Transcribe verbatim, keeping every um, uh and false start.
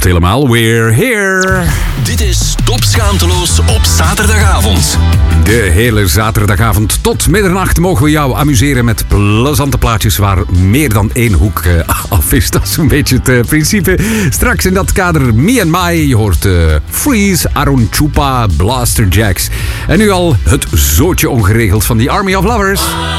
Klopt helemaal. We're here. Dit is Top Schaamteloos op zaterdagavond. De hele zaterdagavond tot middernacht mogen we jou amuseren met plezante plaatjes waar meer dan één hoek uh, af is. Dat is een beetje het uh, principe. Straks in dat kader Me and My. Je hoort uh, Freeze, Aaron Chupa, Blaster Jacks. En nu al het zootje ongeregeld van die Army of Lovers.